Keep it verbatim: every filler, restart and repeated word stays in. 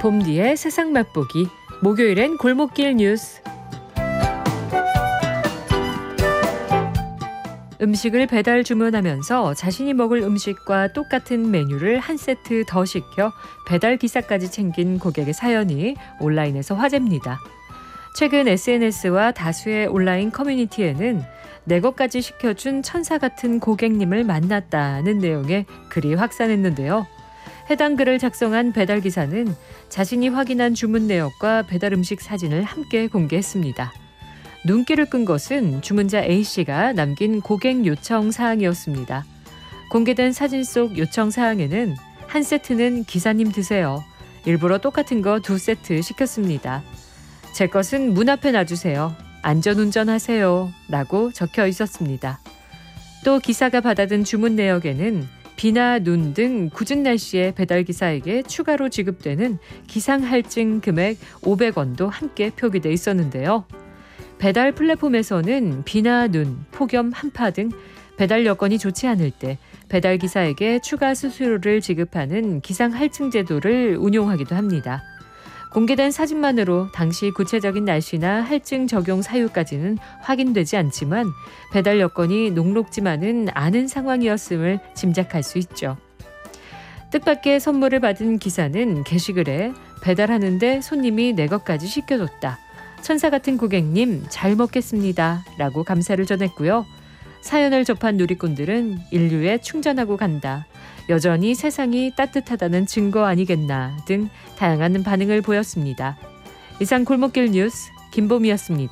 봄디의 세상 맛보기. 목요일엔 골목길 뉴스. 음식을 배달 주문하면서 자신이 먹을 음식과 똑같은 메뉴를 한 세트 더 시켜 배달 기사까지 챙긴 고객의 사연이 온라인에서 화제입니다. 최근 에스엔에스와 다수의 온라인 커뮤니티에는 내 것까지 시켜준 천사 같은 고객님을 만났다는 내용의 글이 확산했는데요. 해당 글을 작성한 배달 기사는 자신이 확인한 주문 내역과 배달 음식 사진을 함께 공개했습니다. 눈길을 끈 것은 주문자 A씨가 남긴 고객 요청 사항이었습니다. 공개된 사진 속 요청 사항에는 한 세트는 기사님 드세요. 일부러 똑같은 거 두 세트 시켰습니다. 제 것은 문 앞에 놔주세요. 안전운전하세요. 라고 적혀 있었습니다. 또 기사가 받아든 주문 내역에는 비나 눈 등 궂은 날씨에 배달기사에게 추가로 지급되는 기상할증 금액 오백 원도 함께 표기돼 있었는데요. 배달 플랫폼에서는 비나 눈, 폭염, 한파 등 배달 여건이 좋지 않을 때 배달기사에게 추가 수수료를 지급하는 기상할증 제도를 운용하기도 합니다. 공개된 사진만으로 당시 구체적인 날씨나 할증 적용 사유까지는 확인되지 않지만 배달 여건이 녹록지만은 않은 상황이었음을 짐작할 수 있죠. 뜻밖의 선물을 받은 기사는 게시글에 배달하는데 손님이 내 것까지 시켜줬다. 천사 같은 고객님 잘 먹겠습니다. 라고 감사를 전했고요. 사연을 접한 누리꾼들은 인류에 충전하고 간다. 여전히 세상이 따뜻하다는 증거 아니겠나 등 다양한 반응을 보였습니다. 이상 골목길 뉴스 김봄이었습니다.